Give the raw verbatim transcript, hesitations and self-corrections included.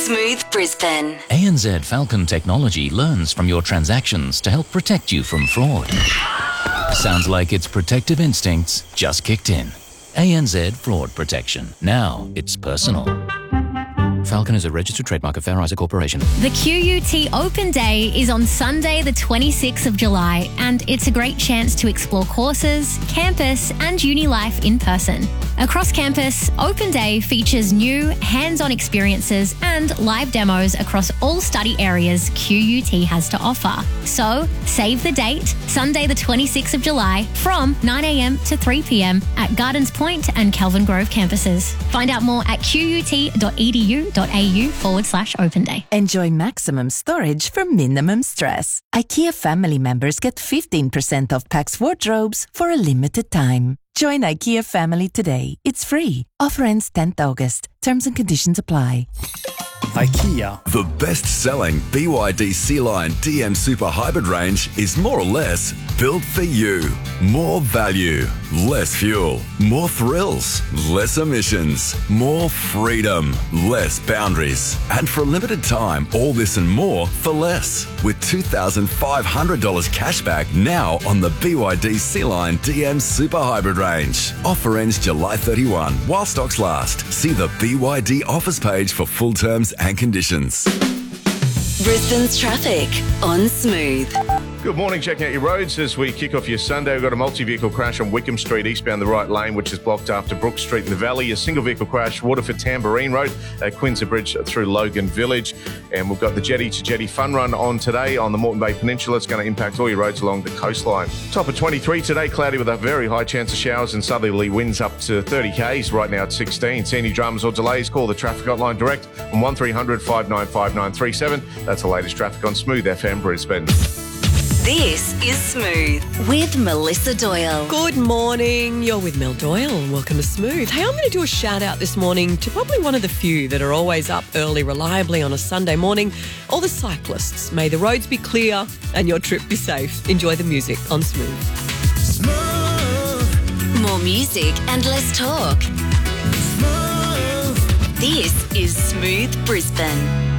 Smooth Brisbane. A N Z Falcon Technology learns from your transactions to help protect you from fraud. Sounds like its protective instincts just kicked in. A N Z Fraud Protection. Now it's personal. Falcon is a registered trademark of Fair Isaac Corporation. The Q U T Open Day is on Sunday the twenty-sixth of July, and it's a great chance to explore courses, campus and uni life in person. Across campus, Open Day features new hands-on experiences and live demos across all study areas Q U T has to offer. So, save the date, Sunday the twenty-sixth of July from nine a.m. to three p.m. at Gardens Point and Kelvin Grove campuses. Find out more at qut.edu.au forward slash open day. Enjoy maximum storage for minimum stress. IKEA family members get fifteen percent off Pax wardrobes for a limited time. Join IKEA family today. It's free. Offer ends tenth August. Terms and conditions apply. IKEA. The best-selling B Y D C-Line D M Super Hybrid range is more or less built for you. More value, less fuel, more thrills, less emissions, more freedom, less boundaries. And for a limited time, all this and more for less. With two thousand five hundred dollars cashback now on the B Y D C-Line D M Super Hybrid range. Offer ends July thirty-first while stocks last. See the B Y D offers page for full terms and conditions. Brisbane's traffic on Smooth. Good morning, checking out your roads as we kick off your Sunday. We've got a multi-vehicle crash on Wickham Street, eastbound the right lane, which is blocked after Brook Street in the Valley. A single vehicle crash, Waterford Tamborine Road, at Quincy Bridge through Logan Village. And we've got the Jetty to Jetty fun run on today on the Moreton Bay Peninsula. It's going to impact all your roads along the coastline. Top of twenty-three today, cloudy with a very high chance of showers and southerly winds up to thirty kays, right now at sixteen. See any dramas or delays, call the traffic hotline direct on one three hundred, five nine five, nine three seven. That's the latest traffic on Smooth F M Brisbane. This is Smooth with Melissa Doyle. Good morning. You're with Mel Doyle and welcome to Smooth. Hey, I'm going to do a shout out this morning to probably one of the few that are always up early reliably on a Sunday morning. All the cyclists. May the roads be clear and your trip be safe. Enjoy the music on Smooth. Smooth. More music and less talk. Smooth. This is Smooth Brisbane.